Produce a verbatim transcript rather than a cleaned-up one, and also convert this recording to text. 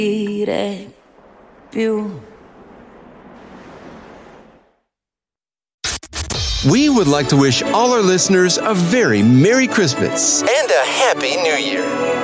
più. We would like to wish all our listeners a very Merry Christmas and a Happy New Year.